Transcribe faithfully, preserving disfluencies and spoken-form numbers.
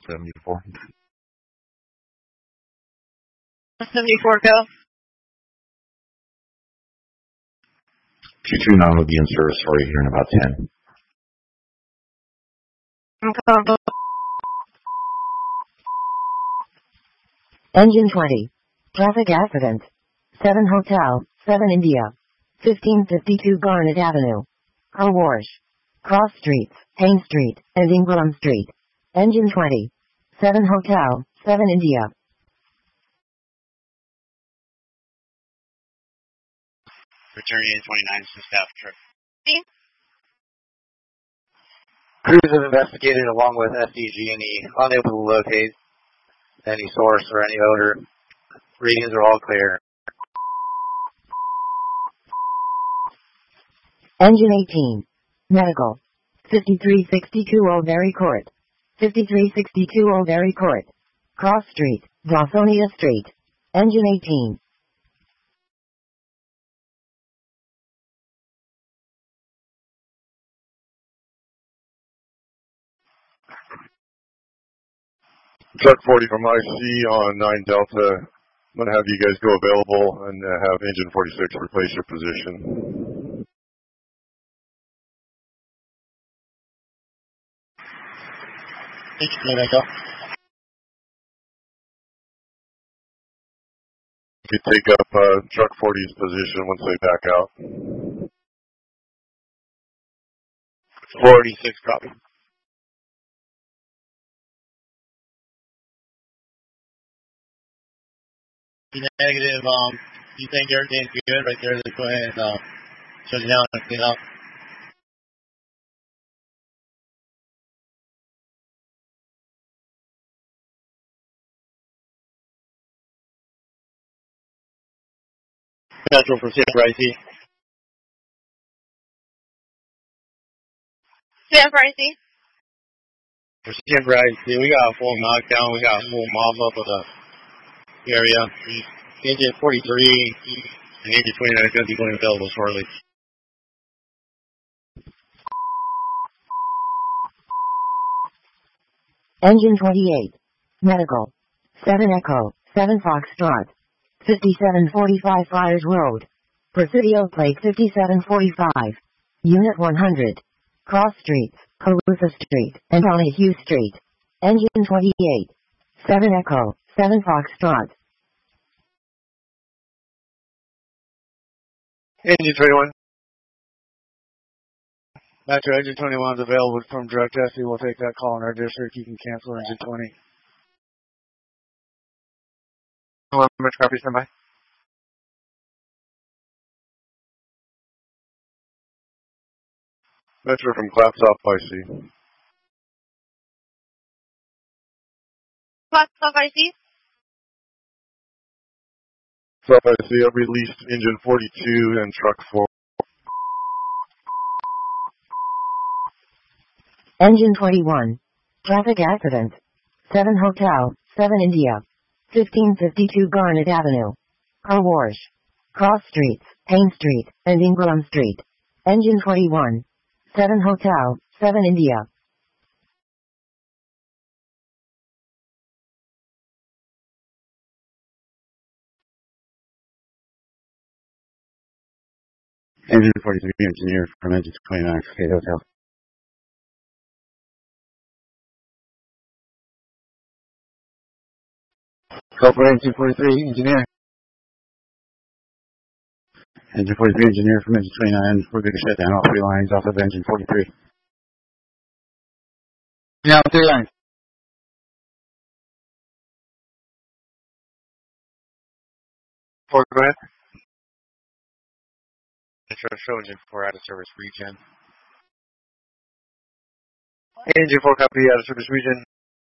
seventy-four. seventy-four, go. two two nine will be in service for you here in about ten. Okay. Engine twenty. Traffic accident. seven Hotel, seven India. fifteen fifty-two Garnet Avenue. Car wash. Cross Streets, Haines Street, and Ingram Street. Engine twenty. seven Hotel, seven India. Returning twenty-nine to staff trip. Crews have investigated along with S D G and E, unable to locate any source or any odor. Readings are all clear. Engine eighteen. Medical. fifty-three sixty-two Old Berry Court. fifty-three sixty-two Old Berry Court. Cross Street, Dawsonia Street. Engine eighteen. Truck forty from I C on nine Delta. I'm going to have you guys go available and uh, have engine forty-six replace your position. You take up uh, truck forty's position once they back out. forty-six copy. Negative, um, you think everything's good right there, let's go ahead and uh, shut it down and clean up. Metro for San for I C. San for I C. For San for I C, we got a full knockdown, we got a full mob up of the area. Engine forty-three and engine twenty-nine is going to be going available shortly. Engine twenty-eight. Medical. seven Echo, seven Foxtrot. fifty-seven forty-five Friars Road. Presidio Plate fifty-seven forty-five. Unit one hundred. Cross Streets, Carusa Street, and Donahue Street. Engine twenty-eight. seven Echo, seven Foxtrot. Engine twenty-one. Metro, engine twenty-one is available from direct S C. We'll take that call in our district. You can cancel engine twenty. Hello, Metro, copy, stand by. Metro from Clapsop, I C. Clapsop, I C. So I C, I've released engine forty-two and truck four. Engine twenty-one. Traffic accident. seven Hotel, seven India. fifteen fifty-two Garnet Avenue. Car wash. Cross Streets, Haines Street, and Ingram Street. Engine twenty-one. seven Hotel, seven India. Engine forty-three engineer from engine twenty-nine, State Hotel. Go for engine forty-three, engineer. Engine forty-three engineer from engine twenty-nine. We're going to shut down all three lines off of engine forty-three. Yeah, three lines. Four, go ahead. Metro, show engine four out of service region. Engine four, copy, out of service region.